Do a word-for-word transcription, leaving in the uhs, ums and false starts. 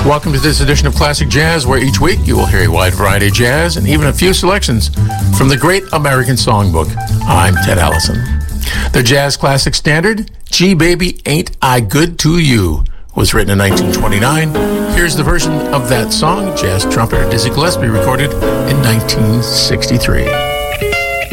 Welcome to this edition of Classic Jazz, where each week you will hear a wide variety of jazz and even a few selections from the Great American Songbook. I'm Ted Allison. The jazz classic standard, Gee Baby Ain't I Good to You, was written in nineteen twenty-nine. Here's the version of that song jazz trumpeter Dizzy Gillespie recorded in nineteen sixty-three.